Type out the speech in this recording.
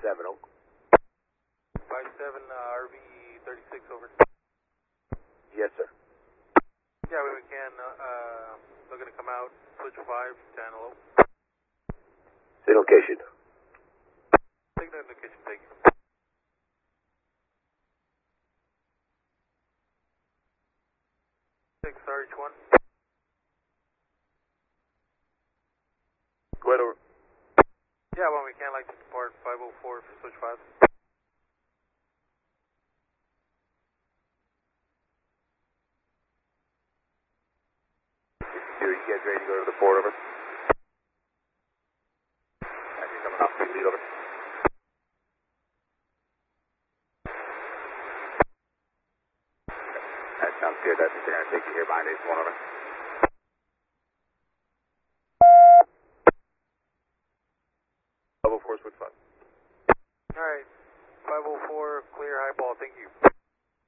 57, Oak. 57, RV 36 over. Yes, sir. Yeah, we can, looking to come out, switch 5, channel. Say location. Take the location, thank you. Six, RH1. Go ahead, over. Yeah, when we can, like to depart 504 for switch 5. Here, you guys ready to go to the port, over? You're coming off, lead, over. That sounds good. That's the center. Take you here behind Ace 1, over. Switch 5. Alright, 504, clear high ball, thank you.